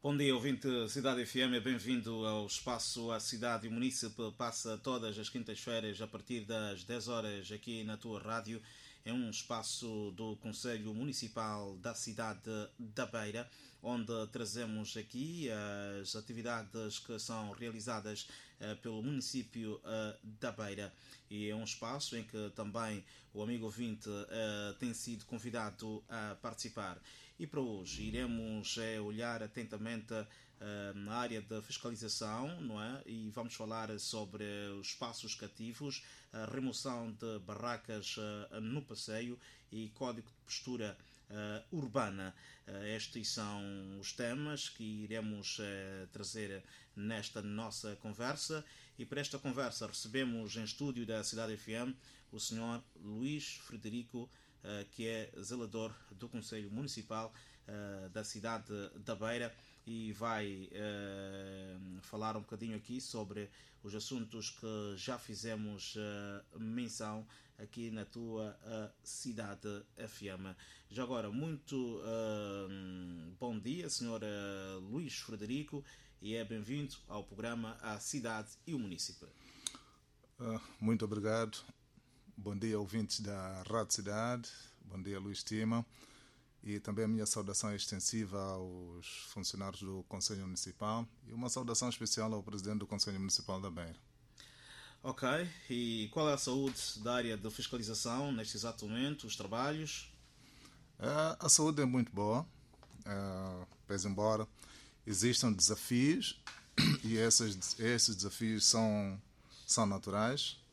Bom dia, ouvinte Cidade FM, bem-vindo ao espaço A Cidade e o Munícipe. Passa todas as quintas-feiras a partir das 10 horas aqui na tua rádio. É um espaço do Conselho Municipal da cidade da Beira, onde trazemos aqui as atividades que são realizadas pelo município da Beira. E é um espaço em que também o amigo ouvinte tem sido convidado a participar. E para hoje iremos olhar atentamente na área da fiscalização, não é? E vamos falar sobre os espaços cativos, a remoção de barracas no passeio e código de postura urbana. Estes são os temas que iremos trazer nesta nossa conversa. E para esta conversa recebemos em estúdio da Cidade FM o Sr. Luís Frederico, que é zelador do Conselho Municipal da cidade da Beira, e vai falar um bocadinho aqui sobre os assuntos que já fizemos menção aqui na tua Cidade FM. Já agora, muito bom dia, Sr. Luís Frederico, e é bem-vindo ao programa A Cidade e o Munícipe. Muito obrigado. Bom dia, ouvintes da Rádio Cidade. Bom dia, Luís Tima. E também a minha saudação extensiva aos funcionários do Conselho Municipal e uma saudação especial ao Presidente do Conselho Municipal da Beira. Ok. E qual é a saúde da área de fiscalização neste exato momento, os trabalhos? A saúde é muito boa, pese embora existam desafios, e esses desafios são naturais.